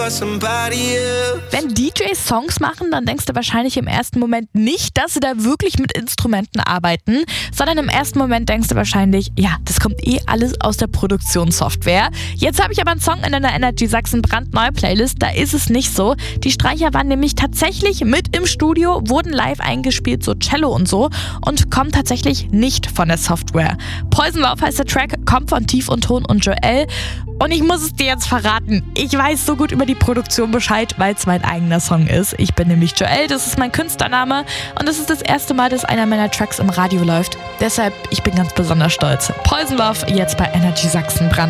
Wenn DJs Songs machen, dann denkst du wahrscheinlich im ersten Moment nicht, dass sie da wirklich mit Instrumenten arbeiten, sondern im ersten Moment denkst du wahrscheinlich, ja, das kommt alles aus der Produktionssoftware. Jetzt habe ich aber einen Song in einer Energy Sachsen brandneue Playlist, da ist es nicht so. Die Streicher waren nämlich tatsächlich mit im Studio, wurden live eingespielt, so Cello und so, und kommen tatsächlich nicht von der Software. Poison Love heißt der Track, kommt von Tief und Ton und Joel. Und ich muss es dir jetzt verraten, ich weiß so gut über die Produktion Bescheid, weil es mein eigener Song ist. Ich bin nämlich Joel, das ist mein Künstlername und es ist das erste Mal, dass einer meiner Tracks im Radio läuft. Deshalb, ich bin ganz besonders stolz. Poison Love, jetzt bei Energy Sachsen brandneu.